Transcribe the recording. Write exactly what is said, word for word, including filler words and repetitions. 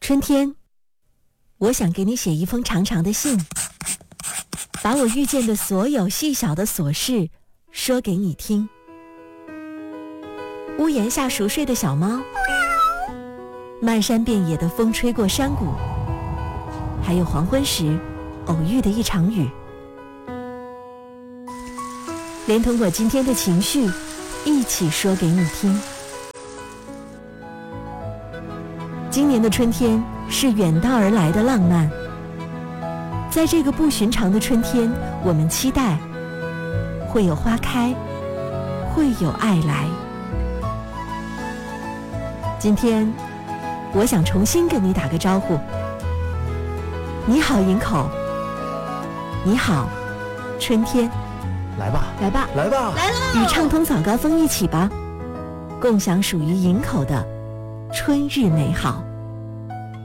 春天，我想给你写一封长长的信，把我遇见的所有细小的琐事说给你听。屋檐下熟睡的小猫，漫山遍野的风吹过山谷，还有黄昏时偶遇的一场雨，连同我今天的情绪一起说给你听。今年的春天是远道而来的浪漫，在这个不寻常的春天，我们期待会有花开，会有爱来。今天我想重新跟你打个招呼，你好营口，你好春天。 来吧来吧来吧来了！ 与畅通早高峰一起吧，共享属于营口的春日美好。